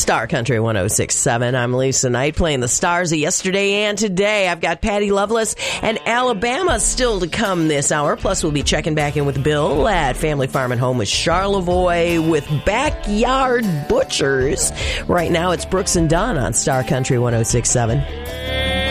Star Country 106.7. I'm Lisa Knight playing the stars of yesterday and today. I've got Patty Loveless and Alabama still to come this hour. Plus, we'll be checking back in with Bill at Family Farm and Home with Charlevoix with Backyard Butchers. Right now, it's Brooks and Dunn on Star Country 106.7.